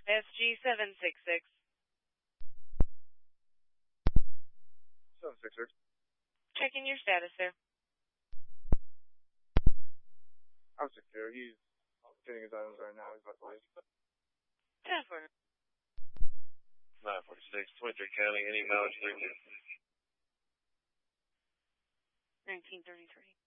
SG766. 766. Checking your status, sir. I'm secure. He's getting his items right now. He's about to leave. 10-4. 946, 23 County, any mileage 1933.